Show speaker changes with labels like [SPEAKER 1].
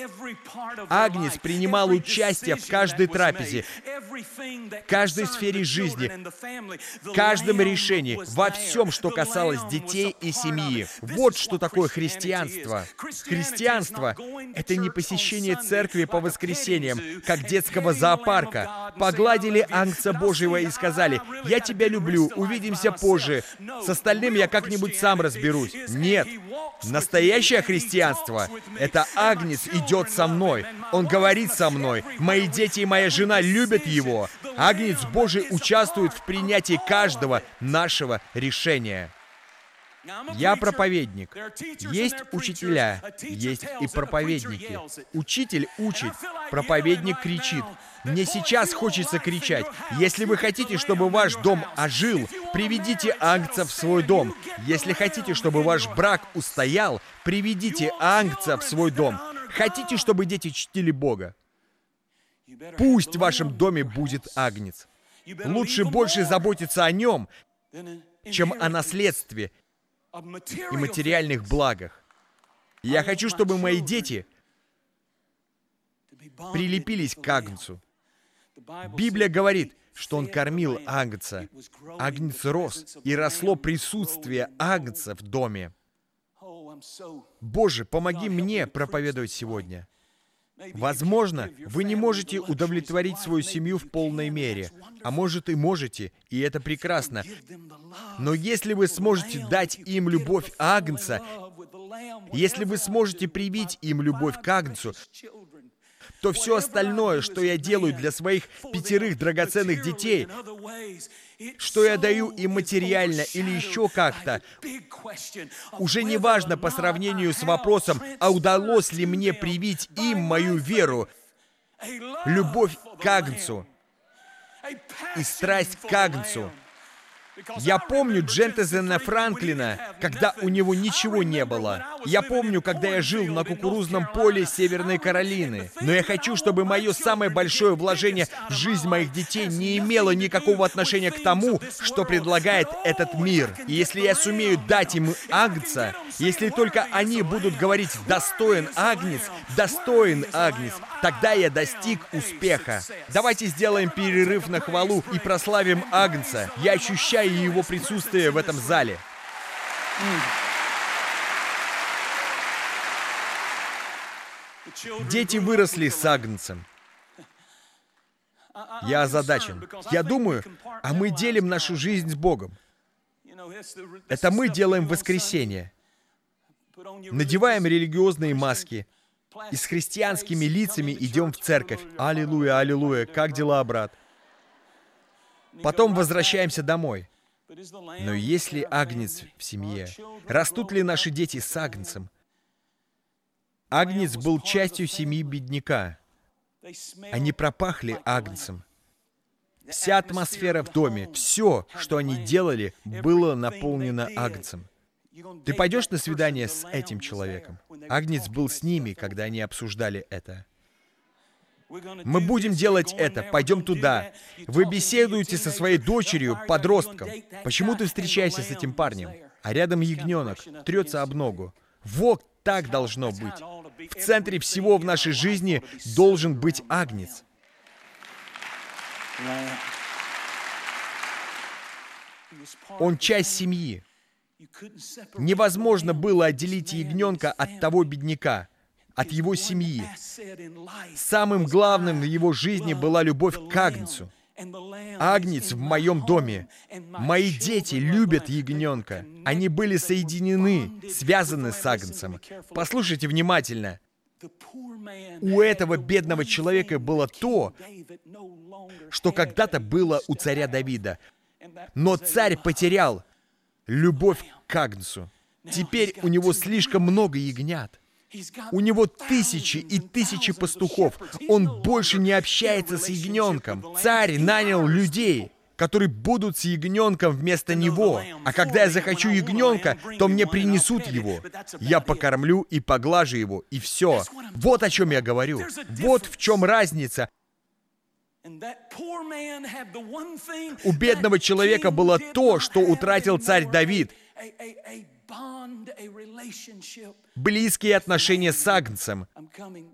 [SPEAKER 1] Агнец принимал участие в каждой трапезе, каждой сфере жизни, каждом решении, во всем, что касалось детей и семьи. Вот что такое христианство. Христианство — это не посещение церкви по воскресеньям, как детского зоопарка. Погладили Агнца Божьего и сказали: «Я тебя люблю, увидимся позже. С остальным я как-нибудь сам разберусь». Нет. Настоящее христианство — это Агнец идет со мной. Он говорит со мной. Мои дети и моя жена любят Его. Агнец Божий участвует в принятии каждого нашего решения. Я проповедник. Есть учителя, есть и проповедники. Учитель учит, проповедник кричит. Мне сейчас хочется кричать: если вы хотите, чтобы ваш дом ожил, приведите Агнца в свой дом. Если хотите, чтобы ваш брак устоял, приведите Агнца в свой дом. Хотите, чтобы дети чтили Бога? Пусть в вашем доме будет Агнец. Лучше больше заботиться о нем, чем о наследстве и материальных благах. Я хочу, чтобы мои дети прилепились к Агнцу. Библия говорит, что он кормил Агнца. Агнец рос, и росло присутствие Агнца в доме. Боже, помоги мне проповедовать сегодня. Возможно, вы не можете удовлетворить свою семью в полной мере, а может и можете, и это прекрасно. Но если вы сможете дать им любовь Агнца, если вы сможете привить им любовь к Агнцу, то все остальное, что я делаю для своих 5 драгоценных детей, что я даю им материально или еще как-то, уже не важно по сравнению с вопросом, а удалось ли мне привить им мою веру, любовь к Агнцу и страсть к Агнцу. Я помню Джентезена Франклина, когда у него ничего не было. Я помню, когда я жил на кукурузном поле Северной Каролины. Но я хочу, чтобы мое самое большое вложение в жизнь моих детей не имело никакого отношения к тому, что предлагает этот мир. И если я сумею дать им Агнца, если только они будут говорить «достоин Агнец», тогда я достиг успеха. Давайте сделаем перерыв на хвалу и прославим Агнца. Я ощущаю Его присутствие в этом зале. Дети выросли с Агнцем. Я озадачен. Я думаю, а мы делим нашу жизнь с Богом. Это мы делаем в воскресенье. Надеваем религиозные маски и с христианскими лицами идем в церковь. Аллилуйя, аллилуйя. Как дела, брат? Потом возвращаемся домой. Но есть ли Агнец в семье? Растут ли наши дети с Агнцем? Агнец был частью семьи бедняка. Они пропахли Агнцем. Вся атмосфера в доме, все, что они делали, было наполнено Агнцем. Ты пойдешь на свидание с этим человеком? Агнец был с ними, когда они обсуждали это. Мы будем делать это, пойдем туда. Вы беседуете со своей дочерью, подростком. Почему ты встречаешься с этим парнем? А рядом ягненок трется об ногу. Вот так должно быть. В центре всего в нашей жизни должен быть Агнец. Он часть семьи. Невозможно было отделить ягненка от того бедняка, от его семьи. Самым главным в его жизни была любовь к Агнцу. Агнец в моем доме. Мои дети любят ягненка. Они были соединены, связаны с Агнцем. Послушайте внимательно. У этого бедного человека было то, что когда-то было у царя Давида. Но царь потерял любовь к Агнцу. Теперь у него слишком много ягнят. У него тысячи и тысячи пастухов. Он больше не общается с ягненком. Царь нанял людей, которые будут с ягненком вместо него. А когда я захочу ягненка, то мне принесут его. Я покормлю и поглажу его, и все. Вот о чем я говорю. Вот в чем разница. У бедного человека было то, что утратил царь Давид. Близкие отношения с Агнцем.